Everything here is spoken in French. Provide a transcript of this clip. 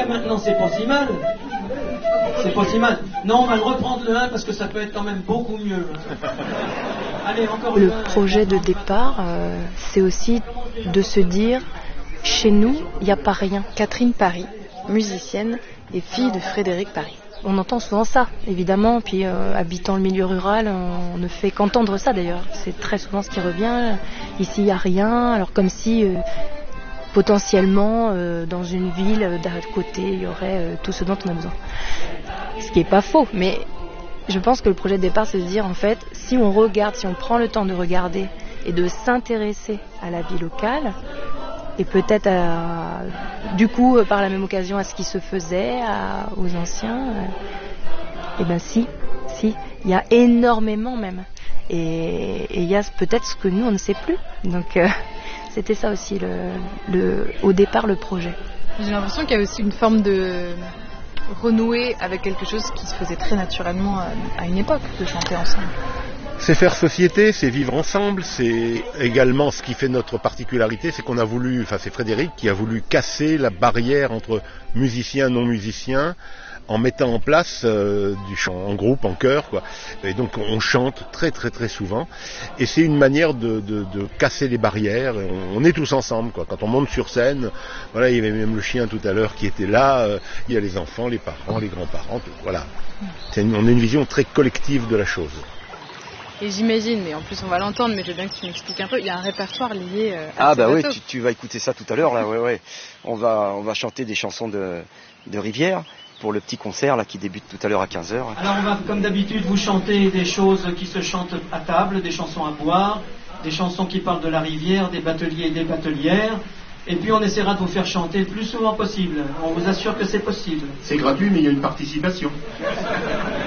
jusqu'à maintenant, c'est pas si mal. C'est pas si mal. Non, on va le reprendre le 1 parce que ça peut être quand même beaucoup mieux. Allez, encore le projet de départ, c'est aussi de se dire, chez nous, il n'y a pas rien. Catherine Paris, musicienne et fille de Frédéric Paris. On entend souvent ça, évidemment, puis habitant le milieu rural, on ne fait qu'entendre ça d'ailleurs. C'est très souvent ce qui revient. Ici, il n'y a rien, alors comme si potentiellement, dans une ville d'à côté, il y aurait tout ce dont on a besoin. Ce qui n'est pas faux, mais je pense que le projet de départ, c'est de dire, en fait, si on regarde, si on prend le temps de regarder et de s'intéresser à la vie locale, et peut-être du coup par la même occasion à ce qui se faisait aux anciens, et ben si il y a énormément même, et il y a peut-être ce que nous on ne sait plus, donc c'était ça aussi au départ le projet. J'ai l'impression qu'il y a aussi une forme de renouer avec quelque chose qui se faisait très naturellement à une époque, de chanter ensemble. C'est faire société, c'est vivre ensemble, c'est également ce qui fait notre particularité, c'est qu'on a voulu, enfin c'est Frédéric qui a voulu casser la barrière entre musiciens et non-musiciens en mettant en place du chant en groupe, en chœur, quoi. Et donc on chante très très très souvent, et c'est une manière de casser les barrières. On est tous ensemble, quoi. Quand on monte sur scène, voilà, il y avait même le chien tout à l'heure qui était là, il y a les enfants, les parents, les grands-parents, tout, voilà. On a une vision très collective de la chose. Et j'imagine, mais en plus on va l'entendre, mais je veux bien que tu m'expliques un peu, il y a un répertoire lié à Ah ce bah bateau. oui, tu vas écouter ça tout à l'heure, là, ouais. On va chanter des chansons de Rivière pour le petit concert là qui débute tout à l'heure à 15h. Alors on va comme d'habitude vous chanter des choses qui se chantent à table, des chansons à boire, des chansons qui parlent de la rivière, des bateliers et des batelières. Et puis on essaiera de vous faire chanter le plus souvent possible. On vous assure que c'est possible. C'est gratuit, mais il y a une participation.